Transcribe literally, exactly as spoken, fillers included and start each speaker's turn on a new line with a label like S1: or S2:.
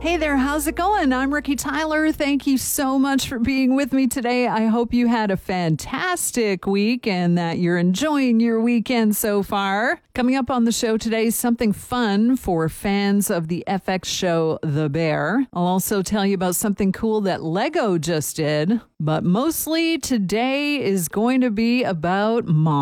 S1: Hey there, how's it going? I'm Ricky Tyler. Thank you so much for being with me today. I hope you had a fantastic week and that you're enjoying your weekend so far. Coming up on the show today, something fun for fans of the F X show The Bear. I'll also tell you about something cool that Lego just did, but mostly today is going to be about mom.